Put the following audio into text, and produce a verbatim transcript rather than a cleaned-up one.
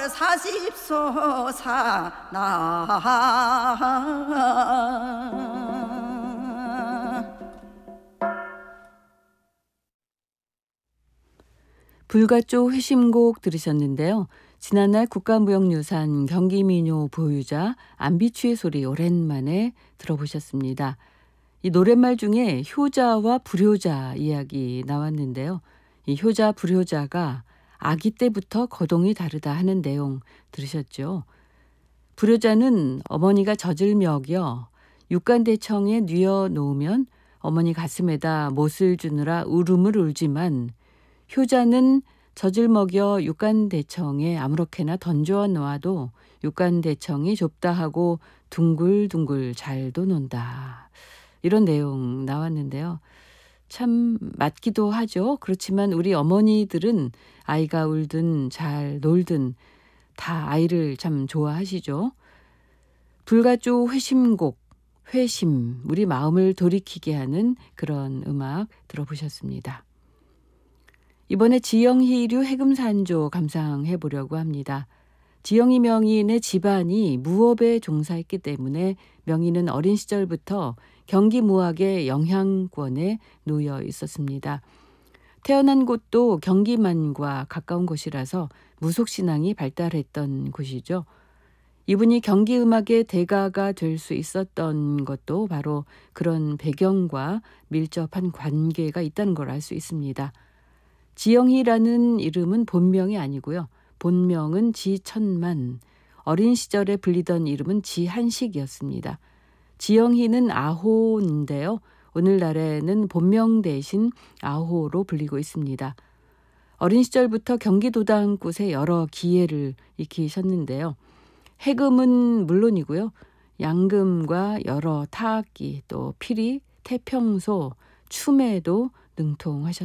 사십소 사나 불가조 회심곡 들으셨는데요. 지난날 국가무형유산 경기민요 보유자 안비추의 소리 오랜만에 들어보셨습니다. 이 노랫말 중에 효자와 불효자 이야기 나왔는데요. 이 효자 불효자가 아기 때부터 거동이 다르다 하는 내용 들으셨죠? 불효자는 어머니가 젖을 먹여 육간대청에 뉘어 놓으면 어머니 가슴에다 못을 주느라 울음을 울지만 효자는 젖을 먹여 육간대청에 아무렇게나 던져 놓아도 육간대청이 좁다 하고 둥글둥글 잘도 논다. 이런 내용 나왔는데요. 참 맞기도 하죠. 그렇지만 우리 어머니들은 아이가 울든 잘 놀든 다 아이를 참 좋아하시죠. 불가조 회심곡, 회심, 우리 마음을 돌이키게 하는 그런 음악 들어보셨습니다. 이번에 지영희류 해금산조 감상해 보려고 합니다. 지영희 명인의 집안이 무업에 종사했기 때문에 명인은 어린 시절부터 경기무학의 영향권에 놓여 있었습니다. 태어난 곳도 경기만과 가까운 곳이라서 무속신앙이 발달했던 곳이죠. 이분이 경기음악의 대가가 될 수 있었던 것도 바로 그런 배경과 밀접한 관계가 있다는 걸 알 수 있습니다. 지영희라는 이름은 본명이 아니고요. 본명은 지천만, 어린 시절에 불리던 이름은 지한식이었습니다. 지영희는 아호인데요. 오늘날에는 본명 대신 아호로 불리고 있습니다. 어린 시절부터 경기도당 곳에 여러 기회를 익히셨는데요. 해금은 물론이고요. 양금과 여러 타악기, 또 피리, 태평소, 춤에도 능통하셨습니다.